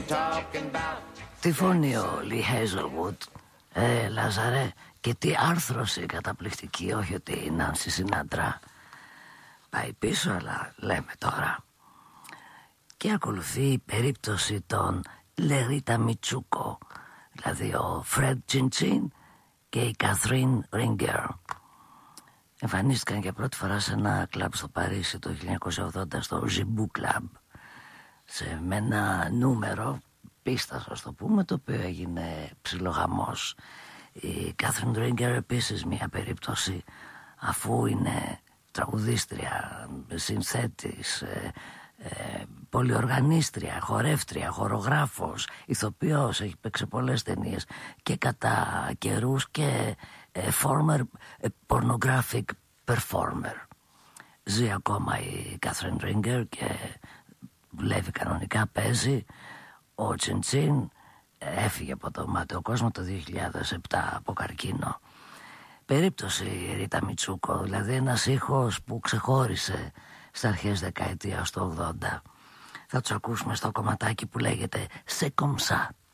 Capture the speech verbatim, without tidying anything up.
Τι φωνή ο Λι Χέιζελβουτ, ε, Λάζαρε, και τι άρθρωση καταπληκτική, όχι ότι η Νάνση Σινάτρα. Πάει πίσω, αλλά λέμε τώρα. Και ακολουθεί η περίπτωση των Λερίτα Μιτσούκο, δηλαδή ο Φρεντ Τσιντσίν και η Καθρίν Ρίγκερ. Εμφανίστηκαν για πρώτη φορά σε ένα κλαμπ στο Παρίσι το χίλια εννιακόσια ογδόντα, στο Ζιμπού Κλαμπ, σε, με ένα νούμερο πίστας, ας το πούμε, το οποίο έγινε ψιλογαμός. Η Κάθριν Ρίγκερ επίσης μια περίπτωση, αφού είναι τραγουδίστρια, συνθέτης, ε, ε, πολυοργανίστρια, χορεύτρια, χορογράφος, ηθοποιός, έχει παίξει πολλές ταινίες και κατά καιρούς και ε, former ε, pornographic performer. Ζει ακόμα η Κάθριν Ρίγκερ και δουλεύει κανονικά, παίζει. Ο Τσιντσίν έφυγε από το μάταιο κόσμο το δύο χιλιάδες επτά από καρκίνο. Περίπτωση Ρίτα Μιτσούκο, δηλαδή ένας ήχος που ξεχώρισε στα αρχές δεκαετίας του ογδόντα. Θα τους ακούσουμε στο κομματάκι που λέγεται «C'est comme ça».